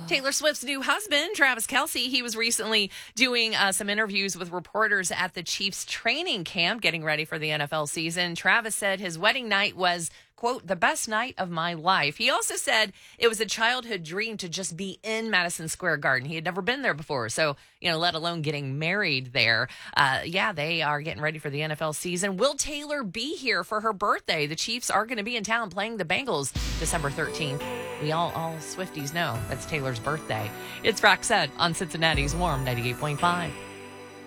Taylor Swift's new husband, Travis Kelce, he was recently doing some interviews with reporters at the Chiefs training camp, getting ready for the NFL season. Travis said his wedding night was, quote, the best night of my life. He also said it was a childhood dream to just be in Madison Square Garden. He had never been there before, so, let alone getting married there. They are getting ready for the NFL season. Will Taylor be here for her birthday? The Chiefs are going to be in town playing the Bengals December 13th. We all Swifties know that's Taylor's birthday. It's Roxette on Cincinnati's Warm 98.5.